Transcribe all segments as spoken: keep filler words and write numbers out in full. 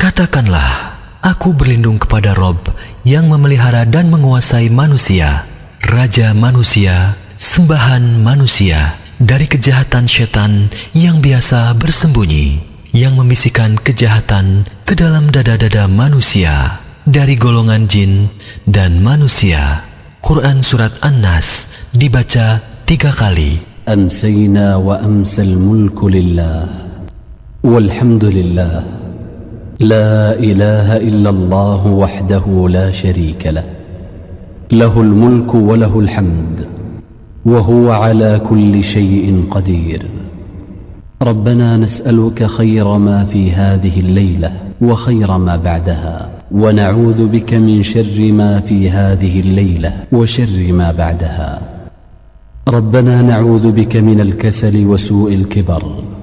Katakanlah, aku berlindung kepada Rob yang memelihara dan menguasai manusia, Raja manusia, sembahan manusia, dari kejahatan setan yang biasa bersembunyi, yang membisikkan kejahatan ke dalam dada-dada manusia, dari golongan jin dan manusia. Quran Surat An-Nas dibaca tiga kali. Amsayna wa amsal mulku lillah, walhamdulillah, la ilaha illallah wahdahu la sharika lah, lahul mulku wa lahul hamd, wa huwa ala kulli shay'in qadir. ربنا نسألك خير ما في هذه الليلة وخير ما بعدها، ونعوذ بك من شر ما في هذه الليلة وشر ما بعدها. ربنا نعوذ بك من الكسل وسوء الكبر.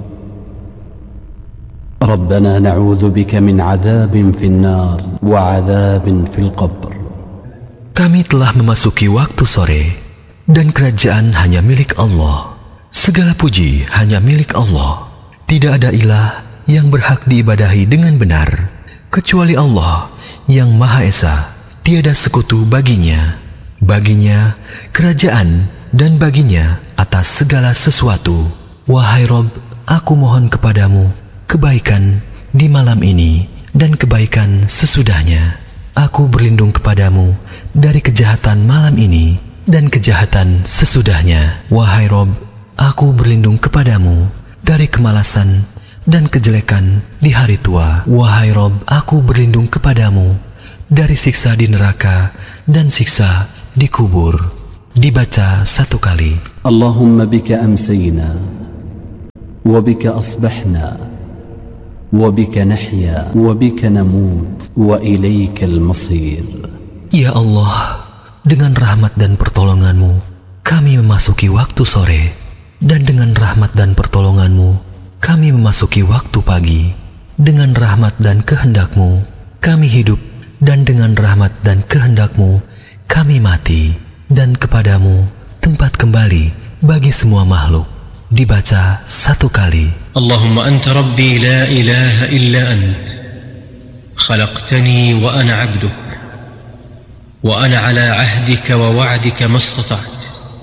ربنا نعوذ بك من عذاب في النار وعذاب في القبر. Kami telah memasuki waktu sore, dan kerajaan hanya milik Allah. Segala puji hanya milik Allah. Tidak ada ilah yang berhak diibadahi dengan benar kecuali Allah yang Maha Esa. Tiada sekutu baginya. Baginya kerajaan dan baginya atas segala sesuatu. Wahai Rob, aku mohon kepadamu kebaikan di malam ini dan kebaikan sesudahnya. Aku berlindung kepadamu dari kejahatan malam ini dan kejahatan sesudahnya. Wahai Rob, aku berlindung kepadamu dari kemalasan dan kejelekan di hari tua. Wahai Rob, aku berlindung kepadamu dari siksa di neraka dan siksa di kubur. Dibaca satu kali. Allahumma bika amsayna, wa bika asbahna, wa bika nahya, wa bika namut, wa ilaikal masir. Ya Allah, dengan rahmat dan pertolonganmu kami memasuki waktu sore, dan dengan rahmat dan pertolonganmu kami memasuki waktu pagi. Dengan rahmat dan kehendakmu kami hidup, dan dengan rahmat dan kehendakmu kami mati, dan kepadamu tempat kembali bagi semua makhluk. Dibaca satu kali. Allahumma anta rabbi la ilaha illa ant, khalaqtani wa ana abduk, wa ana ala ahdika wa wa'dika mastata'at.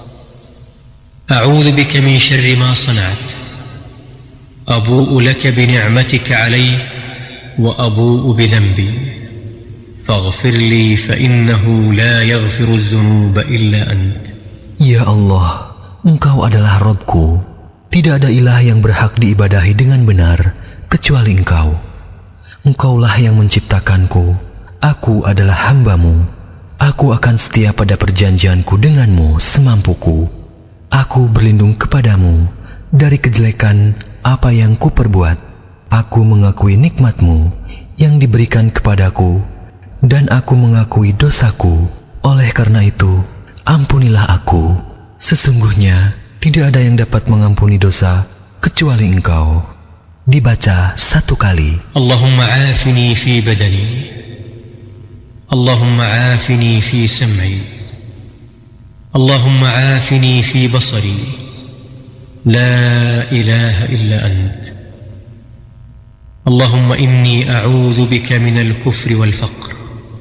أعوذ بك من شر ما صنعت، أبوء لك بنعمتك علي وأبوء بذنبي، فاغفر لي فإنه لا يغفر الذنوب إلا أنت. Ya Allah, Engkau adalah Rabbku. Tidak ada ilah yang berhak diibadahi dengan benar kecuali Engkau. Engkaulah yang menciptakanku. Aku adalah hamba-Mu. Aku akan setia pada perjanjianku denganmu semampuku. Aku berlindung kepadamu dari kejelekan apa yang kuperbuat. Aku mengakui nikmat-Mu yang diberikan kepadaku, dan aku mengakui dosaku. Oleh karena itu, ampunilah aku. Sesungguhnya tidak ada yang dapat mengampuni dosa kecuali Engkau. Dibaca satu kali. Allahumma afini fi badani, Allahumma afini fi sam'i, اللهم عافني في بصري، لا إله إلا أنت. اللهم إني أعوذ بك من الكفر والفقر،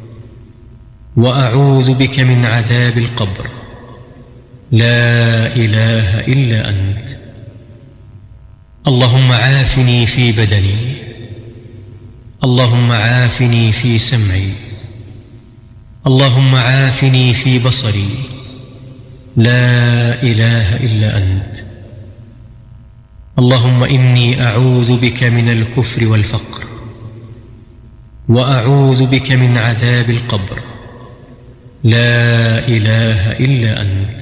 وأعوذ بك من عذاب القبر، لا إله إلا أنت. اللهم عافني في بدني، اللهم عافني في سمعي، اللهم عافني في بصري، لا إله إلا أنت. اللهم إني أعوذ بك من الكفر والفقر، وأعوذ بك من عذاب القبر، لا إله إلا أنت.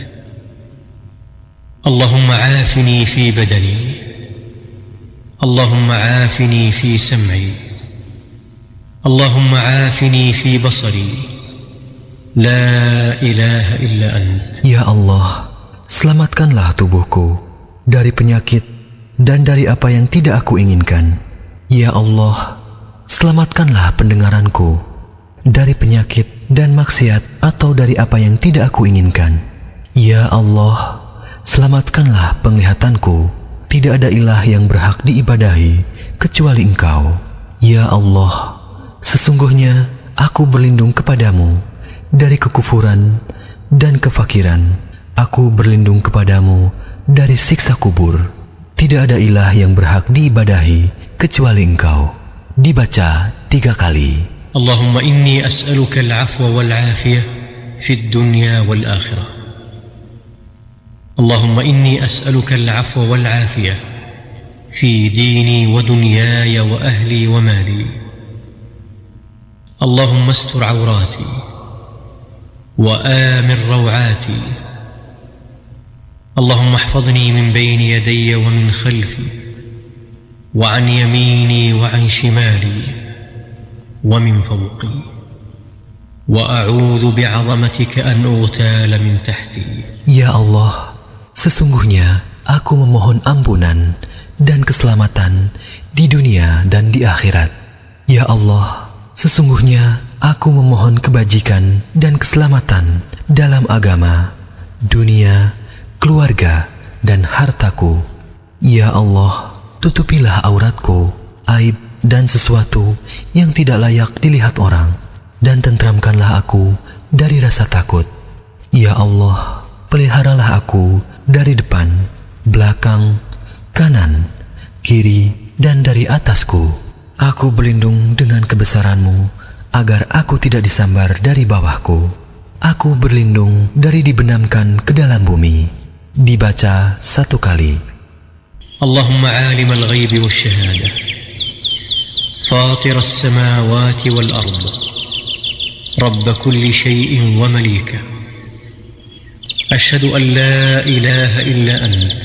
اللهم عافني في بدني، اللهم عافني في سمعي، اللهم عافني في بصري، La ilaha illa ant. Ya Allah, selamatkanlah tubuhku dari penyakit dan dari apa yang tidak aku inginkan. Ya Allah, selamatkanlah pendengaranku dari penyakit dan maksiat atau dari apa yang tidak aku inginkan. Ya Allah, selamatkanlah penglihatanku. Tidak ada ilah yang berhak diibadahi kecuali Engkau. Ya Allah, sesungguhnya aku berlindung kepadamu dari kekufuran dan kefakiran. Aku berlindung kepadamu dari siksa kubur. Tidak ada ilah yang berhak diibadahi kecuali Engkau. Dibaca tiga kali. Allahumma inni as'aluka al-'afwa wal-'afiyah fid dunya wal-akhirah. Allahumma inni as'aluka al-'afwa wal-'afiyah fi dini wa dunyaya wa ahli wa mali. Allahumma astur 'awrati wa amir raw'ati. Allahumma ihfazni min bayni yadayya wa min khalfi wa 'an yamini wa 'an shimali wa min fawqi wa a'udzu bi'azamatika an ughtala min tahti. Ya Allah, sesungguhnya aku memohon ampunan dan keselamatan di dunia dan di akhirat. Ya Allah, sesungguhnya aku memohon kebajikan dan keselamatan dalam agama, dunia, keluarga, dan hartaku. Ya Allah, tutupilah auratku, aib dan sesuatu yang tidak layak dilihat orang, dan tentramkanlah aku dari rasa takut. Ya Allah, peliharalah aku dari depan, belakang, kanan, kiri, dan dari atasku. Aku berlindung dengan kebesaran-Mu agar aku tidak disambar dari bawahku. Aku berlindung dari dibenamkan ke dalam bumi. Dibaca satu kali. Allahumma 'alimal ghaibi wasyahada, fatir as-samawati wal ard, rabb kulli shay'in wa malika. Ashhadu an la ilaha illa ant.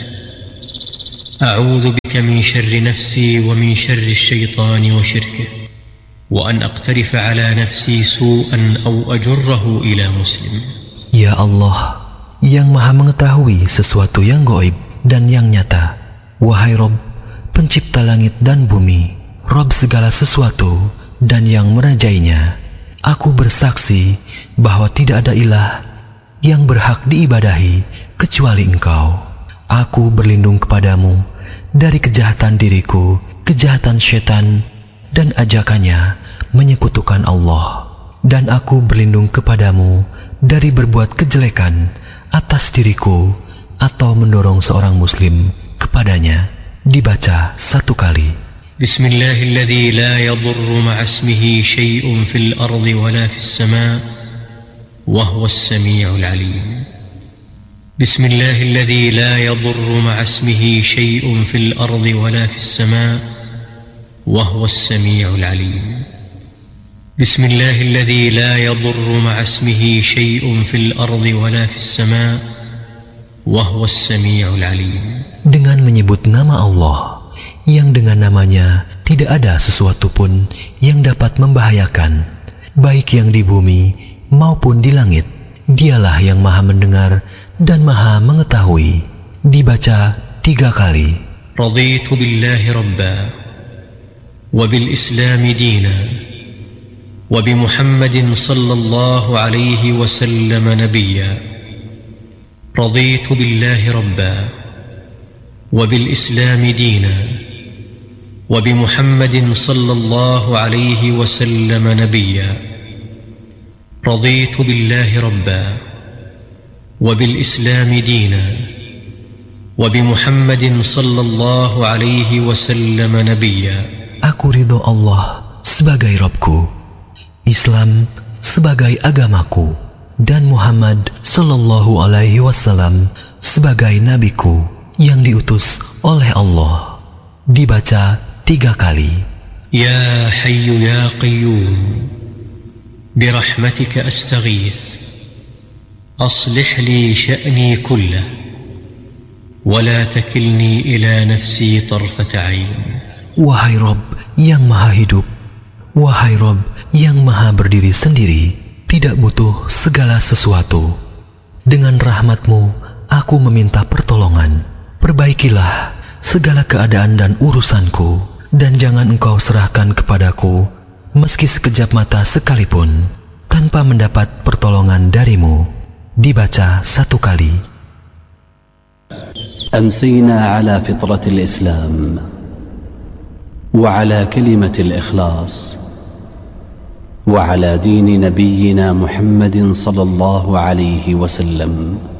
أعوذ بك من شر نفسي ومن شر الشيطان وشركه وأن أقترف على نفسي سوءا أو أجره إلى مسلم. Ya Allah, yang maha mengetahui sesuatu yang gaib dan yang nyata. Wahai Rob, pencipta langit dan bumi, Rob segala sesuatu dan yang merajainya, aku bersaksi bahwa tidak ada ilah yang berhak diibadahi kecuali Engkau. Aku berlindung kepadamu dari kejahatan diriku, kejahatan syaitan, dan ajakannya menyekutukan Allah. Dan aku berlindung kepadamu dari berbuat kejelekan atas diriku atau mendorong seorang muslim kepadanya. Dibaca satu kali. Bismillahilladzi la yadurru ma'asmihi syai'un fil ardi wala fis sama' wa huwas sami'ul 'alim. بسم الله الذي لا يضر مع اسمه شيء في الأرض ولا في السماء وهو السميع العليم. بسم الله الذي لا يضر مع اسمه شيء في الأرض ولا في السماء وهو السميع العليم. Dengan menyebut nama Allah, yang dengan namanya tidak ada sesuatu pun yang dapat membahayakan, baik yang di bumi maupun di langit. Dialah yang maha mendengar dan maha mengetahui. Dibaca tiga kali. Raditu billahi rabba wa bil islam dina wa bi Muhammadin sallallahu alaihi wasallam nabiyya. Raditu billahi rabba wa bil islam dina wa bi Muhammadin sallallahu alaihi wasallam nabiyya. رضيت بالله ربا وبالإسلام دينا وبمحمد صلى الله عليه وسلم نبيا. Aku ridho Allah sebagai Rabbku, Islam sebagai agamaku, dan Muhammad sallallahu alaihi wasallam sebagai nabiku yang diutus oleh Allah. Dibaca tiga kali. Ya Hayyu ya Qayyum, برحمتك أستغيث أصلح لي شأني كله ولا تكلني إلى نفسي طرفة عين. Wahai Rob yang maha hidup, wahai Rob yang maha berdiri sendiri, tidak butuh segala sesuatu. Dengan rahmat-Mu aku meminta pertolongan. Perbaikilah segala keadaan dan urusanku, dan jangan Engkau serahkan kepadaku meski sekejap mata sekalipun tanpa mendapat pertolongan darimu. Dibaca satu kali. أمسينا على فطرة الإسلام وعلى كلمة الإخلاص وعلى دين نبينا محمد صلى الله عليه وسلم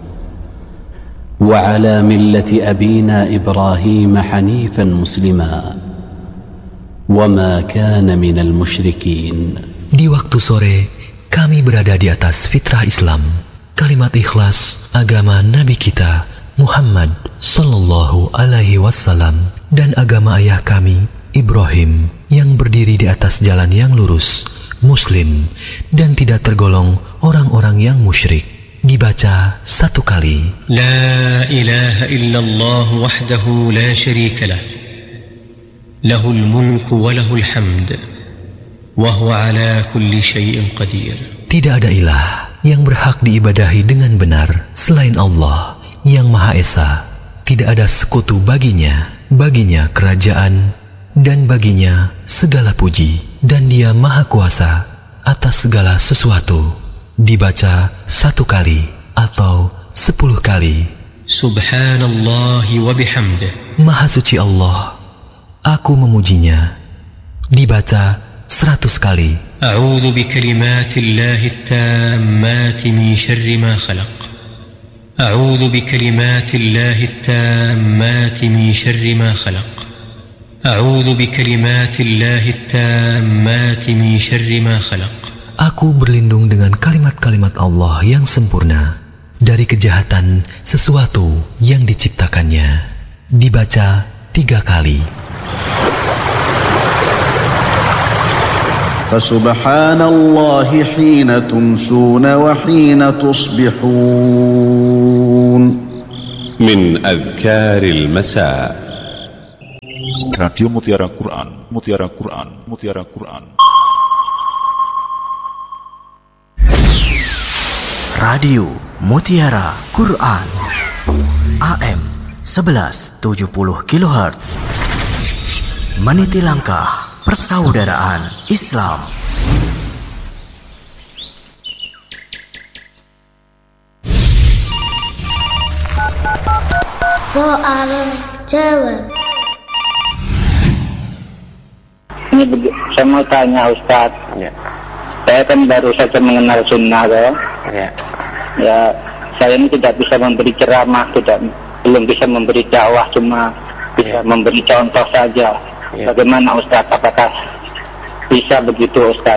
وعلى ملة أبينا إبراهيم حنيفا مسلما وما كان من المشركين. Di waktu sore, kami berada di atas fitrah Islam, kalimat ikhlas agama Nabi kita Muhammad sallallahu alaihi wasallam dan agama ayah kami Ibrahim yang berdiri di atas jalan yang lurus, Muslim dan tidak tergolong orang-orang yang musyrik. Dibaca satu kali. La ilaha illallah wahdahu la syarika lah. Lahul mulku wa lahul hamd. Wa huwa ala kulli syai'in qadir. Tidak ada ilah yang berhak diibadahi dengan benar selain Allah yang Maha Esa. Tidak ada sekutu baginya. Baginya kerajaan dan baginya segala puji. Dan Dia Maha Kuasa atas segala sesuatu. Dibaca satu kali atau sepuluh kali. Subhanallahi wa bihamdih. Maha suci Allah, aku memujinya. Dibaca seratus kali. A'udzu bikalimatillahi tammati min syarri ma khalaq. A'udzu bikalimatillahi tammati min syarri ma khalaq. A'udzu bikalimatillahi tammati min syarri ma khalaq. Aku berlindung dengan kalimat-kalimat Allah yang sempurna dari kejahatan sesuatu yang diciptakannya. Dibaca tiga kali. Fasubhanallahi hina tumsuna wa hina tusbihun. Min adhkaril masa. Radio Mutiara Quran, Mutiara Quran, Mutiara Quran. Radio Mutiara Quran A M sebelas tujuh puluh kilohertz, meniti langkah persaudaraan Islam. Soal jawab. Ini saya mau tanya Ustaz. Ya. Saya kan baru saja mengenal sunnah, ya. Ya. Ya, saya ini tidak bisa memberi ceramah, tidak belum bisa memberi dakwah, cuma bisa ya. memberi contoh saja. Ya. Bagaimana Ustaz? Apakah bisa begitu Ustaz?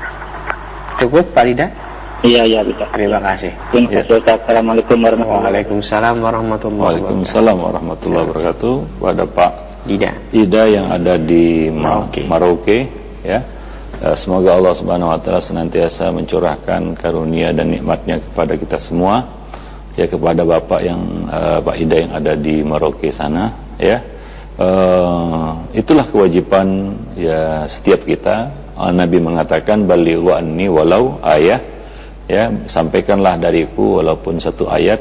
Cukup Pak Lida? Iya, iya bisa. Terima kasih. Terima kasih Ustaz. Assalamualaikum warahmatullahi wabarakatuh. Waalaikumsalam warahmatullahi wabarakatuh. Waalaikumsalam warahmatullahi wabarakatuh. Pada Pak Ida. Ida yang ada di Merauke, Merauke ya. Semoga Allah Subhanahu wa taala senantiasa mencurahkan karunia dan nikmatnya kepada kita semua. Ya, kepada Bapak yang uh, Pak Ida yang ada di Merauke sana ya. Uh, itulah kewajiban ya setiap kita. Uh, Nabi mengatakan balighu anni walau ayah. Ya, sampaikanlah dariku walaupun satu ayat.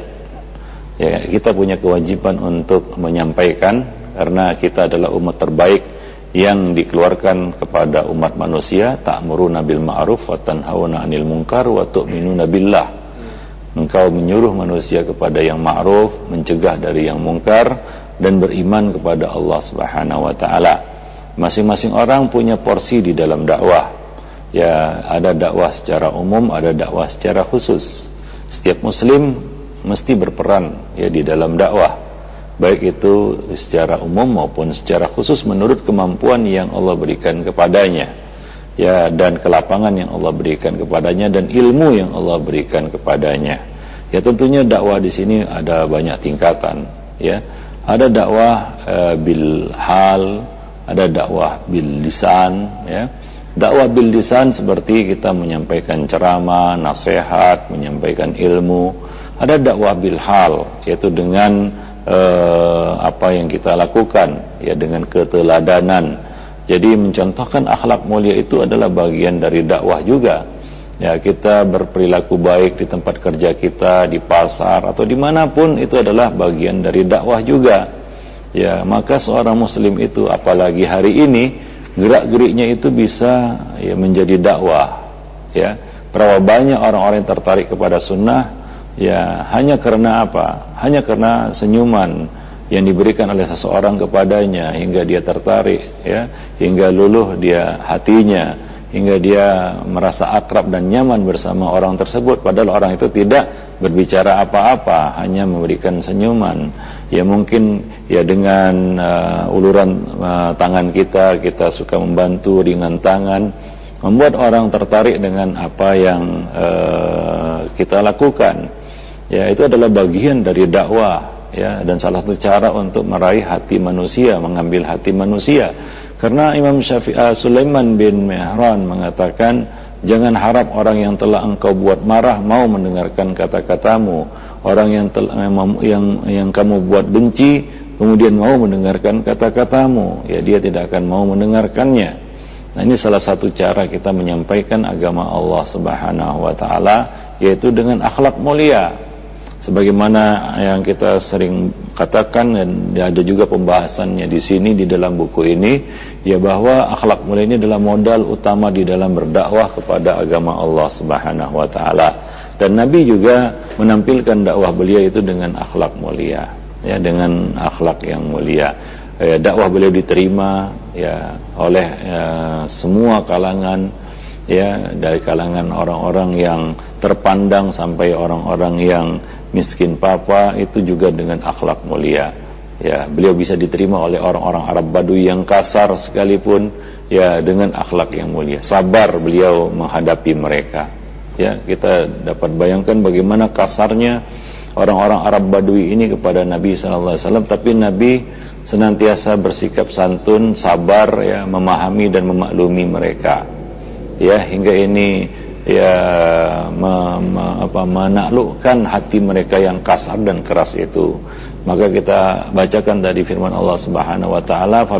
Ya, kita punya kewajiban untuk menyampaikan karena kita adalah umat terbaik yang dikeluarkan kepada umat manusia. Ta'muruna bil ma'ruf wa tanhauna 'anil munkar wa tu'minuna billah. Engkau menyuruh manusia kepada yang ma'ruf, mencegah dari yang mungkar dan beriman kepada Allah Subhanahu wa taala. Masing-masing orang punya porsi di dalam dakwah. Ya, ada dakwah secara umum, ada dakwah secara khusus. Setiap muslim mesti berperan ya di dalam dakwah. Baik itu secara umum maupun secara khusus menurut kemampuan yang Allah berikan kepadanya ya, dan kelapangan yang Allah berikan kepadanya dan ilmu yang Allah berikan kepadanya. Ya, tentunya dakwah di sini ada banyak tingkatan ya. Ada dakwah uh, bil hal, ada dakwah bil lisan ya. Dakwah bil lisan seperti kita menyampaikan ceramah, nasihat, menyampaikan ilmu. Ada dakwah bil hal, yaitu dengan Uh, apa yang kita lakukan ya, dengan keteladanan. Jadi mencontohkan akhlak mulia itu adalah bagian dari dakwah juga ya. Kita berperilaku baik di tempat kerja kita, di pasar atau dimanapun, itu adalah bagian dari dakwah juga ya. Maka seorang muslim itu apalagi hari ini gerak-geriknya itu bisa ya menjadi dakwah ya. Berapa banyak orang-orang yang tertarik kepada sunnah ya, hanya karena apa? Hanya karena senyuman yang diberikan oleh seseorang kepadanya hingga dia tertarik ya, hingga luluh dia hatinya, hingga dia merasa akrab dan nyaman bersama orang tersebut, padahal orang itu tidak berbicara apa-apa, hanya memberikan senyuman. Ya mungkin ya dengan uh, uluran uh, tangan kita, kita suka membantu ringan tangan, membuat orang tertarik dengan apa yang uh, kita lakukan. Ya, itu adalah bagian dari dakwah, ya, dan salah satu cara untuk meraih hati manusia, mengambil hati manusia. Karena Imam Syafi'i uh, Sulaiman bin Mihran mengatakan, jangan harap orang yang telah engkau buat marah mau mendengarkan kata-katamu. Orang yang telah, yang, yang yang kamu buat benci kemudian mau mendengarkan kata-katamu, ya dia tidak akan mau mendengarkannya. Nah, ini salah satu cara kita menyampaikan agama Allah Subhanahu wa taala, yaitu dengan akhlak mulia. Sebagaimana yang kita sering katakan, dan ada juga pembahasannya di sini di dalam buku ini, ya bahwa akhlak mulia ini adalah modal utama di dalam berdakwah kepada agama Allah Subhanahu wa taala. Dan Nabi juga menampilkan dakwah beliau itu dengan akhlak mulia, ya, dengan akhlak yang mulia. Ya, dakwah beliau diterima ya oleh ya, semua kalangan, ya, dari kalangan orang-orang yang terpandang sampai orang-orang yang miskin papa, itu juga dengan akhlak mulia. Ya, beliau bisa diterima oleh orang-orang Arab Badui yang kasar sekalipun, ya, dengan akhlak yang mulia. Sabar beliau menghadapi mereka. Ya, kita dapat bayangkan bagaimana kasarnya orang-orang Arab Badui ini kepada Nabi sallallahu alaihi wasallam, tapi Nabi senantiasa bersikap santun, sabar, ya, memahami dan memaklumi mereka. Ya, hingga ini ya me, me, apa, menaklukkan hati mereka yang kasar dan keras itu. Maka kita bacakan dari firman Allah Subhanahu wa taala, fa